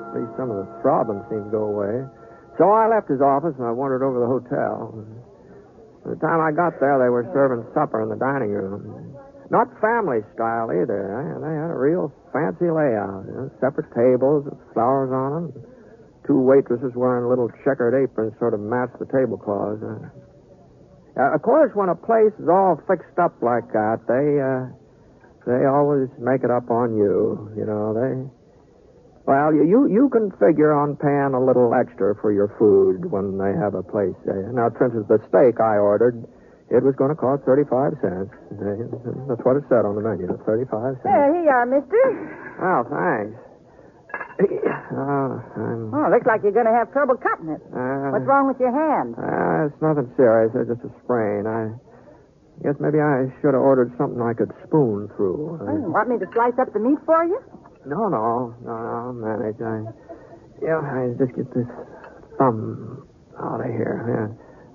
At least some of the throbbing seemed to go away. So I left his office and I wandered over to the hotel. By the time I got there, they were serving supper in the dining room. Not family style either. They had a real fancy layout. Separate tables with flowers on them. Two waitresses wearing little checkered aprons sort of matched the tablecloths. Of course, when a place is all fixed up like that, they always make it up on you. Well, you can figure on paying a little extra for your food when they have a place. Now, for instance, the steak I ordered, it was going to cost 35 cents. That's what it said on the menu, 35 cents. Here you are, mister. Oh, thanks. Looks like you're going to have trouble cutting it. What's wrong with your hand? It's nothing serious. It's just a sprain. I guess maybe I should have ordered something I could spoon through. Want me to slice up the meat for you? No, I'll manage. I just get this thumb out of here.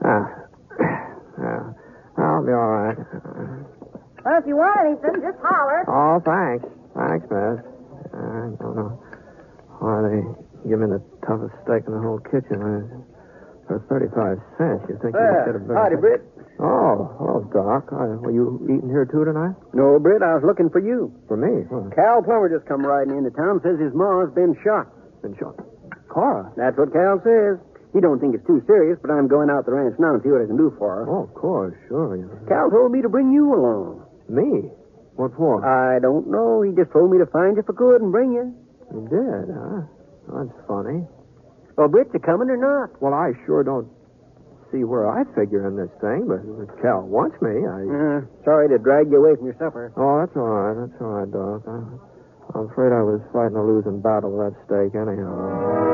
I'll be all right. Well, if you want anything, just holler. Oh, thanks. Thanks, miss. I don't know why they give me the toughest steak in the whole kitchen. For 35 cents, you think you should have been... Howdy, Britt. Oh, hello, Doc. Were you eating here, too, tonight? No, Britt, I was looking for you. For me? Huh. Cal Plummer just come riding into town, says his ma's been shot. Been shot? Cora? That's what Cal says. He don't think it's too serious, but I'm going out the ranch now and see what I can do for her. Oh, of course, sure. Cal told me to bring you along. Me? What for? I don't know. He just told me to find you if I could and bring you. He did, huh? That's funny. Well, Britt, you coming or not? Well, I sure don't see where I figure in this thing, but if Cal wants me, Sorry to drag you away from your supper. Oh, that's all right, Doc. I'm afraid I was fighting a losing battle with that steak anyhow.